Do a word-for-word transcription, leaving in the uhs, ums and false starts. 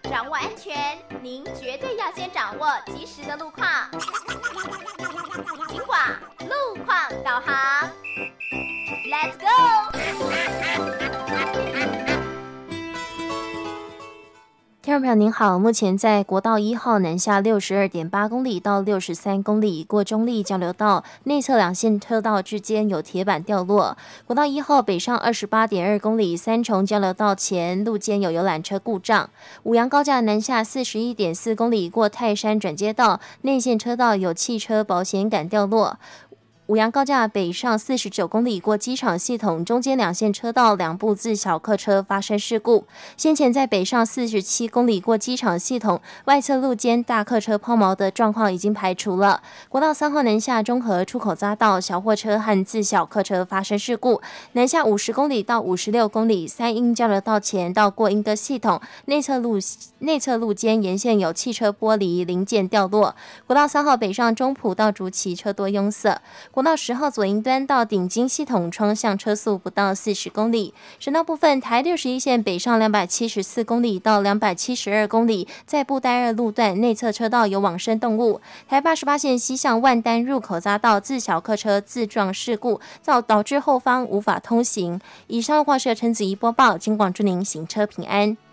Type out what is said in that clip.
掌握安全，您绝对要先掌握及时的路况。警广路况导航 ，Let's go！ 听众朋友您好，目前在国道一号南下六十二点八公里到六十三公里，过中立交流道内侧两线车道之间有铁板掉落。国道一号北上二十八点二公里，三重交流道前路间有游览车故障。五杨高架南下四十一点四公里，过泰山转接道内线车道有汽车保险杆掉落。五杨高架北上四十九公里，过机场系统中间两线车道两部自小客车发生事故。先前在北上四十七公里过机场系统外侧路间大客车抛锚的状况已经排除了。国道三号南下中和出口匝道小货车和自小客车发生事故。南下五十公里到五十六公里，三英交流道前到过英歌系统内侧路内侧路间沿线有汽车玻璃零件掉落。国道三号北上中埔到竹崎车多拥塞。国道十号左营端到顶金系统双向车速不到四十公里。省道部分，台六十一线北上两百七十四公里到两百七十二公里，在布袋二路段内侧车道有往生动物。台八十八线西向万丹入口匝道自小客车自撞事故，造导致后方无法通行。以上话是陈子怡播报，警广祝您行车平安。